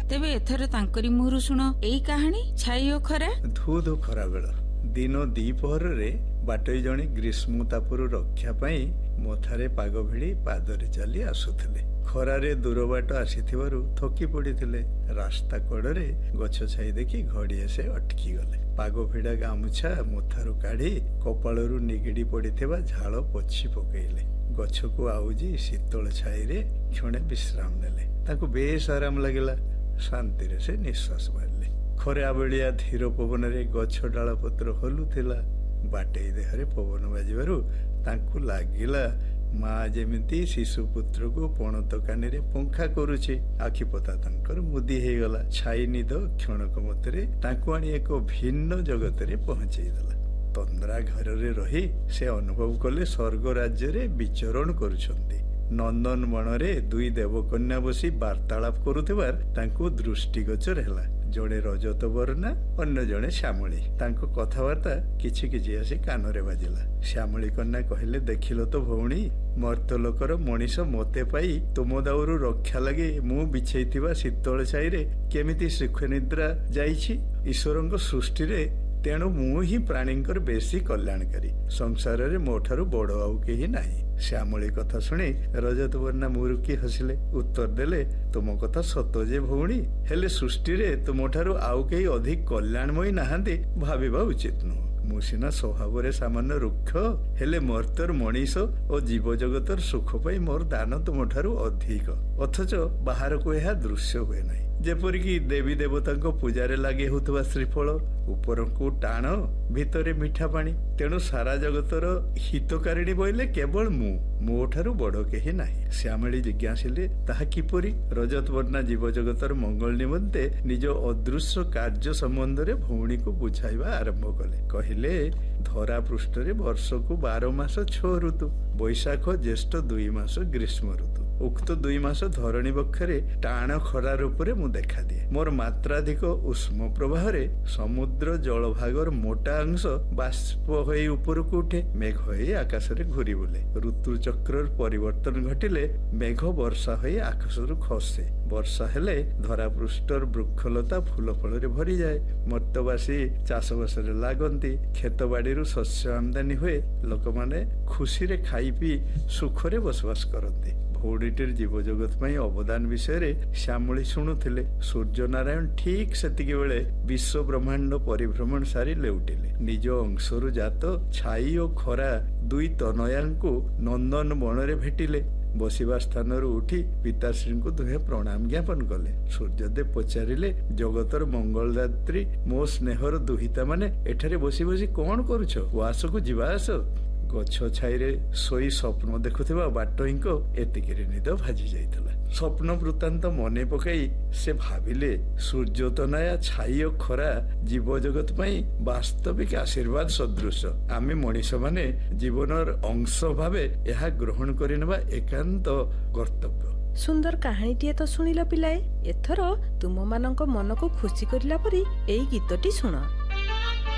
ତେବେ ଏଥର ତାଙ୍କରି ମୁହଁରୁ ଶୁଣ ଏଇ କାହାଣୀ ଛାଇ ଓ ଖରା। ଧୁ ଧୁ ଖରା ବେଳ ଦିନ ଦ୍ୱିପହରରେ ବାଟୋଇ ଜଣେ ଗ୍ରୀଷ୍ମ ତାପରୁ ରକ୍ଷା ପାଇଁ ମଥାରେ ପାଗ ଭିଡ଼ି ପାଦରେ ଚାଲି ଆସୁଥିଲେ। ଖରାରେ ଦୂର ବାଟ ଆସିଥିବାରୁ ଥକି ପଡିଥିଲେ। ରାସ୍ତା କଡ଼ରେ ଗଛ ଛାଇ ଦେଖି ଘଡ଼ିଏ ସେ ଅଟକି ଗଲେ। ପାଗ ଭିଡ଼ା ଗାମୁଛା ମଥାରୁ କାଢି କପାଳରୁ ନିଗିଡି ପଡିଥିବା ଝାଳ ପୋଛି ପକେଇଲେ। ଗଛକୁ ଆଉଜି ଶୀତଳ ଛାଇରେ କ୍ଷଣେ ବିଶ୍ରାମ ନେଲେ। ତାଙ୍କୁ ବେଶ ଆରାମ ଲାଗିଲା। ଶାନ୍ତିରେ ସେ ନିଶ୍ୱାସ ମାରିଲେ। ଖରା ବେଳିଆ ଧୀର ପବନରେ ଗଛ ଡାଳ ପତ୍ର ହଲୁଥିଲା। ବାଟେଇ ଦେହରେ ପବନ ବାଜିବାରୁ ତାଙ୍କୁ ଲାଗିଲା ମା ଯେମିତି ଶିଶୁ ପୁତ୍ରକୁ ପଣତ କାନିରେ ପଙ୍ଖା କରୁଛି। ଆଖିପତା ତାଙ୍କର ମୁଦି ହେଇଗଲା। ଛାଇ ନିଦ କ୍ଷଣକ ମତରେ ତାଙ୍କୁ ଆଣି ଏକ ଭିନ୍ନ ଜଗତରେ ପହଞ୍ଚେଇ ଦେଲା। ତନ୍ଦ୍ରା ଘରରେ ରହି ସେ ଅନୁଭବ କଲେ ସ୍ୱର୍ଗ ରାଜ୍ୟରେ ବିଚରଣ କରୁଛନ୍ତି। ନନ୍ଦନ ବନରେ ଦୁଇ ଦେବକନ୍ୟା ବସି ବାର୍ତ୍ତାଳାପ କରୁଥିବାର ତାଙ୍କୁ ଦୃଷ୍ଟିଗୋଚର ହେଲା। ଜଣେ ରଜତ ବର୍ଣ୍ଣା, ଅନ୍ୟ ଜଣେ ଶ୍ୟାମଳୀ। ତାଙ୍କ କଥାବାର୍ତ୍ତା କିଛି କିଛି ଆସି କାନରେ ବାଜିଲା। ଶ୍ୟାମଳୀ କନ୍ୟା କହିଲେ, ଦେଖିଲ ତ ଭଉଣୀ, ମର୍ତ୍ତ୍ୟଲୋକର ମଣିଷ ମତେ ପାଇ ତୁମ ଦାଉରୁ ରକ୍ଷା ଲାଗି ମୁଁ ବିଛେଇଥିବା ଶୀତଳ ଛାଇରେ କେମିତି ସୁଖ ନିଦ୍ରା ଯାଇଛି। ଈଶ୍ୱରଙ୍କ ସୃଷ୍ଟିରେ ତେଣୁ ମୁଁ ହିଁ ପ୍ରାଣୀଙ୍କର ବେଶୀ କଲ୍ୟାଣକାରୀ। ସଂସାରରେ ମୋ ଠାରୁ ବଡ ଆଉ କେହି ନାହିଁ। ଶ୍ୟାମଳୀ କଥା ଶୁଣି ରଜତ ବର୍ଣ୍ଣା ମୁରୁକି ହସିଲେ। ଉତ୍ତର ଦେଲେ, ତୁମ କଥା ସତ ଯେ ଭଉଣୀ, ହେଲେ ସୃଷ୍ଟିରେ ତୁମଠାରୁ ଆଉ କେହି ଅଧିକ କଲ୍ୟାଣମୟୀ ନାହାନ୍ତି ଭାବିବା ଉଚିତ ନୁହଁ। ମୁଁ ସିନା ସ୍ୱଭାବରେ ସାମାନ୍ୟ ରୁକ୍ଷ, ହେଲେ ମର୍ତ୍ତ୍ୟର ମଣିଷ ଓ ଜୀବଜଗତର ସୁଖ ପାଇଁ ମୋର ଦାନ ତୁମଠାରୁ ଅଧିକ। ଅଥଚ ବାହାରକୁ ଏହା ଦୃଶ୍ୟ ହୁଏ ନାହିଁ। ଯେପରିକି ଦେବୀ ଦେବତାଙ୍କ ପୂଜାରେ ଲାଗି ହେଉଥିବା ଶ୍ରୀଫଳ ଉପରକୁ ଟାଣ, ଭିତରେ ମିଠା ପାଣି। ତେଣୁ ସାରା ଜଗତର ହିତକାରିଣୀ ବୋଇଲେ କେବଳ ମୁଁ, ମୋ ଠାରୁ ବଡ କେହି ନାହିଁ। ଶ୍ୟାମଳୀ ଜିଜ୍ଞାସିଲେ, ତାହା କିପରି? ରଜତ ବର୍ଣ୍ଣା ଜୀବଜଗତର ମଙ୍ଗଳ ନିମନ୍ତେ ନିଜ ଅଦୃଶ୍ୟ କାର୍ଯ୍ୟ ସମ୍ବନ୍ଧରେ ଭଉଣୀକୁ ବୁଝାଇବା ଆରମ୍ଭ କଲେ। କହିଲେ, ଧରା ପୃଷ୍ଠରେ ବର୍ଷକୁ 12 ମାସ 6 ଋତୁ। ବୈଶାଖ ଜ୍ୟେଷ୍ଠ 2 ମାସ ଗ୍ରୀଷ୍ମ ଋତୁ। ଉକ୍ତ 2 ମାସ ଧରଣୀ ବକ୍ଷରେ ଟାଣ ଖରା ରୂପରେ ମୁଁ ଦେଖାଦିଏ। ମୋର ମାତ୍ରାଧିକ ଉଷ୍ମ ପ୍ରବାହରେ ସମୁଦ୍ର ଜଳଭାଗର ମୋଟା ଅଂଶ ବାଷ୍ପ ହୋଇ ଉପରକୁ ଉଠେ, ମେଘ ହୋଇ ଆକାଶରେ ଘୁରି ବୁଲେ। ଋତୁ ଚକ୍ରର ପରିବର୍ତ୍ତନ ଘଟିଲେ ମେଘ ବର୍ଷା ହୋଇ ଆକାଶରୁ ଖସେ। ବର୍ଷା ହେଲେ ଧରାପୃଷ୍ଠର ବୃକ୍ଷଲତା ଫୁଲ ଫଳରେ ଭରିଯାଏ। ମର୍ତ୍ତ୍ୟବାସୀ ଚାଷବାସରେ ଲାଗନ୍ତି। କ୍ଷେତ ବାଡିରୁ ଶସ୍ୟ ଆମଦାନୀ ହୁଏ। ଲୋକମାନେ ଖୁସିରେ ଖାଇ ପିଇ ସୁଖରେ ବସବାସ କରନ୍ତି। ଭଉଣୀଟିର ଜୀବଜଗତ ପାଇଁ ଅବଦାନ ବିଷୟରେ ଶ୍ୟାମଳୀ ଶୁଣୁଥିଲେ। ସୂର୍ଯ୍ୟ ନାରାୟଣ ଠିକ ସେତିକି ବେଳେ ବିଶ୍ୱ ବ୍ରହ୍ମାଣ୍ଡ ପରିଭ୍ରମଣ ସାରି ଲେଉଟିଲେ। ନିଜ ଅଂଶରୁ ଜାତ ଛାଇ ଓ ଖରା ଦୁଇ ତନୟାଙ୍କୁ ନନ୍ଦନ ବନରେ ଭେଟିଲେ। ବସିବା ସ୍ଥାନରୁ ଉଠି ପିତାଶ୍ରୀଙ୍କୁ ଦୁହେଁ ପ୍ରଣାମ ଜ୍ଞାପନ କଲେ। ସୂର୍ଯ୍ୟଦେବ ପଚାରିଲେ, ଜଗତର ମଙ୍ଗଳଦାତ୍ରୀ ମୋ ସ୍ନେହର ଦୁହିତା ମାନେ ଏଠାରେ ବସି ବସି କଣ କରୁଛ? ଉଆସକୁ ଯିବା ଆସ। ଗଛ ଛାଇରେ ଶୋଇ ସ୍ୱପ୍ନ ଦେଖୁଥିବା ବାଟୋଇଙ୍କ ଏତିକିରେ ନିଦ ଭାଜି ଯାଇଥିଲା। ସ୍ୱପ୍ନ ବୃତ୍ତାନ୍ତ ମନେ ପକାଇ ସେ ଭାବିଲେ, ସୂର୍ଯ୍ୟତନୟା ଛାଇ ଓ ଖରା ଜୀବଜଗତ ପାଇଁ ବାସ୍ତବିକ ଆଶୀର୍ବାଦ ସଦୃଶ। ଆମେ ମଣିଷ ମାନେ ଜୀବନର ଅଂଶ ଭାବେ ଏହା ଗ୍ରହଣ କରିନେବା ଏକାନ୍ତ କର୍ତ୍ତବ୍ୟ। ସୁନ୍ଦର କାହାଣୀଟିଏ ତ ଶୁଣିଲ ପିଲାଏ। ଏଥର ତୁମମାନଙ୍କ ମନକୁ ଖୁସି କରିଲା ପରି ଏଇ ଗୀତଟି ଶୁଣ।